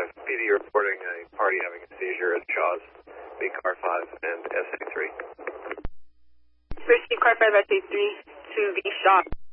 PD reporting a party having a seizure at Shaw's, B car 5 and SA3. Receive car 5 SA3 to the Shaw.